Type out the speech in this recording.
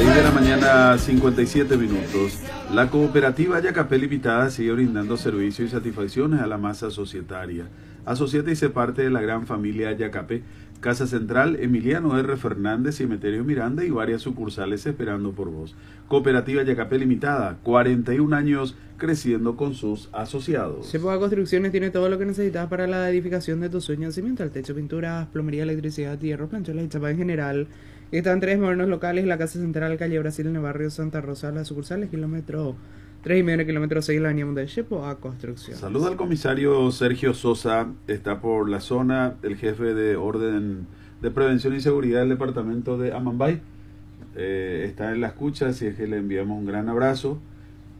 6 de la mañana, 57 minutos. La cooperativa Yacapé Limitada sigue brindando servicios y satisfacciones a la masa societaria. Asociate y sé parte de la gran familia Yacapé. Casa Central, Emiliano R. Fernández, Cementerio Miranda y varias sucursales esperando por vos. Cooperativa Yacapé Limitada, 41 años creciendo con sus asociados. Cepoa Construcciones tiene todo lo que necesitas para la edificación de tus sueños: cimiento al techo, pinturas, plomería, electricidad, hierro, plancholas y chapa en general. Están 3 modernos locales: la Casa Central, calle Brasil, en el barrio Santa Rosa, las sucursales, kilómetro 3,5, kilómetro 6, la avenida Mundial. Cepoa Construcción. Saluda al comisario Sergio Sosa, está por la zona, el jefe de orden de prevención y seguridad del departamento de Amambay. Está en la escucha, así es que le enviamos un gran abrazo.